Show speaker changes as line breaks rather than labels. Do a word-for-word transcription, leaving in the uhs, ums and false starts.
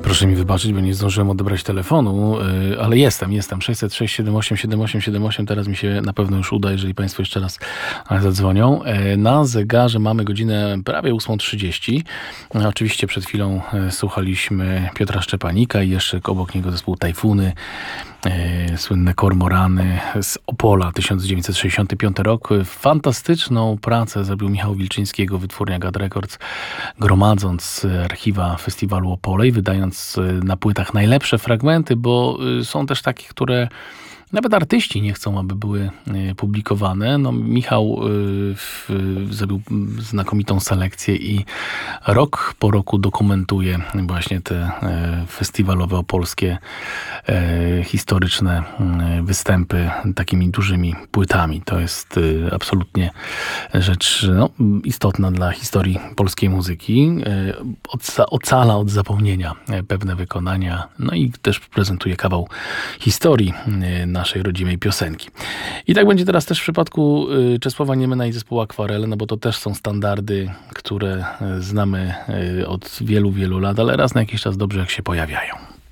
Proszę mi wybaczyć, bo nie zdążyłem odebrać telefonu, yy, ale jestem, jestem. sześćset sześć siedem osiem siedem osiem siedem osiem. Teraz mi się na pewno już uda, jeżeli Państwo jeszcze raz zadzwonią. Yy, na zegarze mamy godzinę prawie ósma trzydzieści. Yy, oczywiście przed chwilą yy, słuchaliśmy Piotra Szczepanika i jeszcze obok niego zespół Tajfuny. Yy, słynne Kormorany z Opola, tysiąc dziewięćset sześćdziesiąty piąty rok. Fantastyczną pracę zrobił Michał Wilczyńskiego, wytwórnia Gad Records, gromadząc archiwa festiwalu Opole i wydając na płytach najlepsze fragmenty, bo są też takie, które nawet artyści nie chcą, aby były publikowane. No, Michał y, zrobił znakomitą selekcję i rok po roku dokumentuje właśnie te y, festiwalowe, opolskie, y, historyczne y, występy takimi dużymi płytami. To jest y, absolutnie rzecz no, istotna dla historii polskiej muzyki. Y, oca- ocala od zapomnienia pewne wykonania, no i też prezentuje kawał historii y, naszej rodzimej piosenki. I tak będzie teraz też w przypadku Czesława Niemena i zespołu Akwarele, no bo to też są standardy, które znamy od wielu, wielu lat, ale raz na jakiś czas dobrze jak się pojawiają.